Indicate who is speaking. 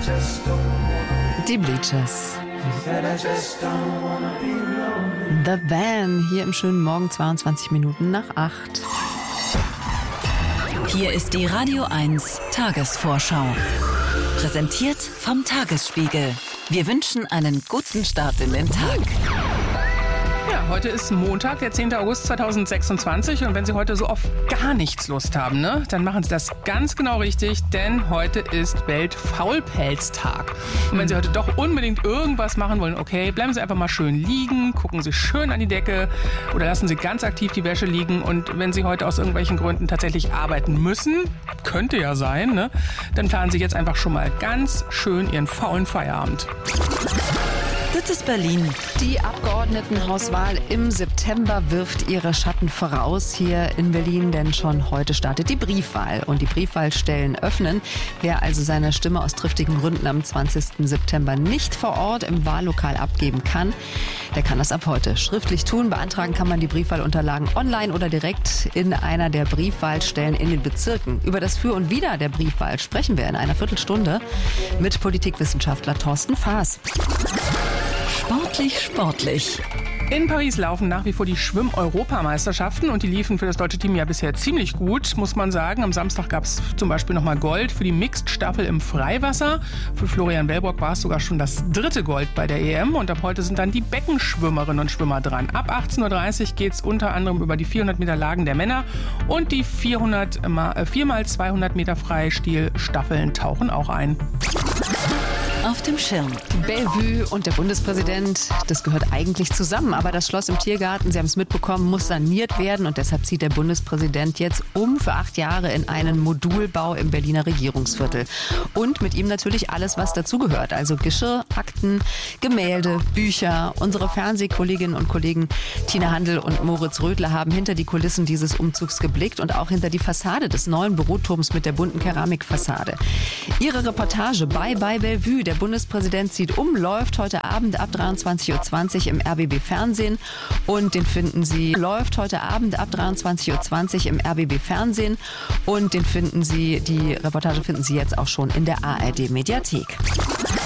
Speaker 1: Die Bleachers. The Van, hier im schönen Morgen, 22 Minuten nach 8.
Speaker 2: Hier ist die Radio 1 Tagesvorschau. Präsentiert vom Tagesspiegel. Wir wünschen einen guten Start in den Tag.
Speaker 3: Ja, heute ist Montag, der 10. August 2026 und wenn Sie heute so auf gar nichts Lust haben, ne, dann machen Sie das ganz genau richtig, denn heute ist Weltfaulpelztag. Und wenn Sie heute doch unbedingt irgendwas machen wollen, okay, bleiben Sie einfach mal schön liegen, gucken Sie schön an die Decke oder lassen Sie ganz aktiv die Wäsche liegen und wenn Sie heute aus irgendwelchen Gründen tatsächlich arbeiten müssen, könnte ja sein, ne, dann planen Sie jetzt einfach schon mal ganz schön Ihren faulen Feierabend.
Speaker 2: Das ist Berlin.
Speaker 1: Die Abgeordnetenhauswahl im September wirft ihre Schatten voraus hier in Berlin, denn schon heute startet die Briefwahl. Und die Briefwahlstellen öffnen. Wer also seine Stimme aus triftigen Gründen am 20. September nicht vor Ort im Wahllokal abgeben kann, der kann das ab heute schriftlich tun. Beantragen kann man die Briefwahlunterlagen online oder direkt in einer der Briefwahlstellen in den Bezirken. Über das Für und Wider der Briefwahl sprechen wir in einer Viertelstunde mit Politikwissenschaftler Thorsten Faas.
Speaker 2: Sportlich.
Speaker 3: In Paris laufen nach wie vor die Schwimm-Europameisterschaften und die liefen für das deutsche Team ja bisher ziemlich gut, muss man sagen. Am Samstag gab es zum Beispiel nochmal Gold für die Mixed-Staffel im Freiwasser. Für Florian Wellbrock war es sogar schon das 3. Gold bei der EM und ab heute sind dann die Beckenschwimmerinnen und Schwimmer dran. Ab 18.30 Uhr geht es unter anderem über die 400 Meter Lagen der Männer und die 4x200 Meter Freistil-Staffeln tauchen auch ein.
Speaker 2: Auf dem Schirm.
Speaker 1: Bellevue und der Bundespräsident, das gehört eigentlich zusammen. Aber das Schloss im Tiergarten, Sie haben es mitbekommen, muss saniert werden. Und deshalb zieht der Bundespräsident jetzt für 8 Jahre in einen Modulbau im Berliner Regierungsviertel. Und mit ihm natürlich alles, was dazugehört. Also Geschirr, Akten, Gemälde, Bücher. Unsere Fernsehkolleginnen und Kollegen Tina Handel und Moritz Rödler haben hinter die Kulissen dieses Umzugs geblickt und auch hinter die Fassade des neuen Büroturms mit der bunten Keramikfassade. Ihre Reportage bei Bellevue. Der Bundespräsident zieht läuft heute Abend ab 23.20 Uhr im RBB Fernsehen und die Reportage finden Sie jetzt auch schon in der ARD Mediathek.